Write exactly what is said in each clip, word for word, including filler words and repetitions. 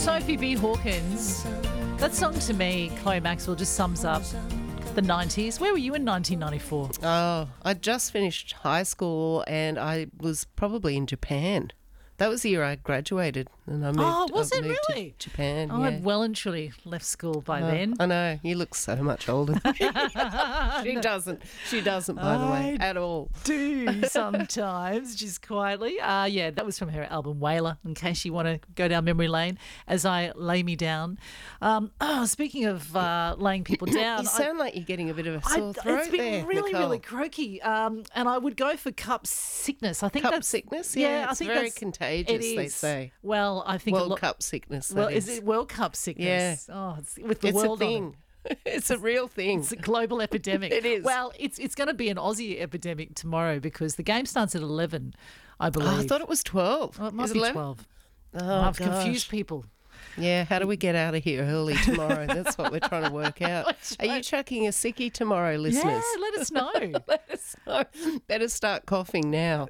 Sophie B. Hawkins. That song to me, Chloe Maxwell, just sums up the nineties. Where were you in nineteen ninety-four? Oh, I just finished high school and I was probably in Japan. That was the year I graduated and I moved, Oh, was I it moved really? to Japan. Oh, yeah. I'd well and truly left school by Oh, then. I know. You look so much older than me. She doesn't. She doesn't, by the way, I at all. do sometimes, just quietly. Uh, yeah, that was from her album Whaler, in case you want to go down memory lane as I lay me down. Um, oh, speaking of uh, laying people down. You I- sound like you're getting a bit of a I, sore throat it's been there, really, Nicole. really croaky. Um, and I would go for cup sickness. I think Cup that's sickness? Yeah, Yeah, I it's think very that's, contagious, it they is. say. Well, I think a World lot- Cup sickness, that Well, is is. it World Cup sickness? Yeah. Oh, it's with the It's world a on it. thing. It's a real thing. It's a global epidemic. It is. Well, it's it's going to be an Aussie epidemic tomorrow because the game starts at eleven, I believe. Oh, I thought it was twelve. Well, it might Is be eleven? twelve. Oh, I've gosh. confused people. Yeah, how do we get out of here early tomorrow? That's what we're trying to work out. That's Are you chucking a sickie tomorrow, listeners? Yeah, let us know. Let us know. Better start coughing now.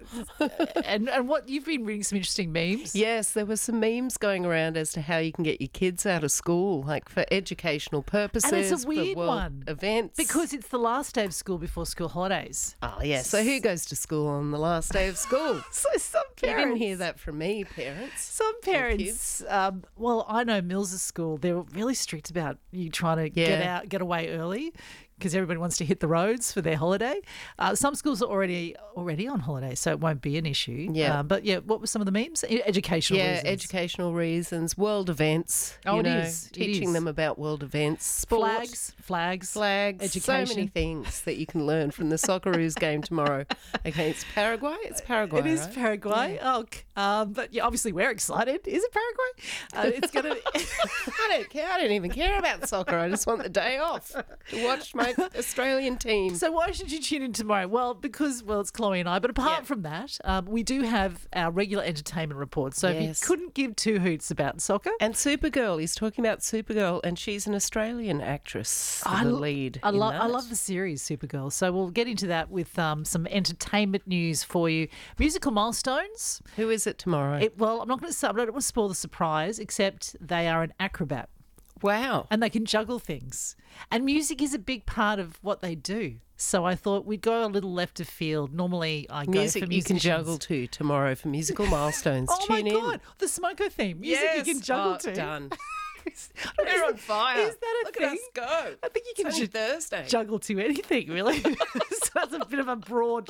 and and what you've been reading some interesting memes. Yes, there were some memes going around as to how you can get your kids out of school, like for educational purposes. And it's a weird for world one. events. Because it's the last day of school before school holidays. oh yeah, so who goes to school on the last day of school? So some You parents didn't hear that from me, parents. Some parents, um, well, I know Mills's school, they're really strict about you trying to get Yeah. out, get away early because everybody wants to hit the roads for their holiday. Uh, some schools are already already on holiday, so it won't be an issue. Yeah. Uh, but yeah, what were some of the memes? E- Educational Yeah, reasons. educational reasons, world events. Oh, you it know, is, it teaching is. them about world events, sport, Flags, flags, flags, education. so many things that you can learn from the Socceroos game tomorrow against Paraguay. It's Paraguay, It is right? Paraguay. Oh, c- um, but yeah, obviously we're excited. Is it Paraguay? Uh, it's going to. I don't care. I don't even care about soccer. I just want the day off to watch my Australian team. So why should you tune in tomorrow? Well, because, well, it's Chloe and I. But apart Yeah. from that, um, we do have our regular entertainment report. So Yes. if you couldn't give two hoots about soccer, And Supergirl, he's talking about Supergirl, and she's an Australian actress, the lo- lead. I, in lo- that. I love the series Supergirl. So we'll get into that with um, some entertainment news for you. Musical milestones. Who is it tomorrow? It, well, I'm not going to. I don't want to spoil the surprise. Except they are an acrobat wow. and they can juggle things. And music is a big part of what they do. So I thought we'd go a little left of field. Normally I go Music for you can musicians. juggle to tomorrow for musical milestones. Oh my Tune in. God, the Smoko theme. Music Yes. you can juggle Oh, to. done. Is- We're on is- fire. Is that a Look thing? at us go. I think you can It's only ju- Thursday. juggle to anything, really. So that's a bit of a broad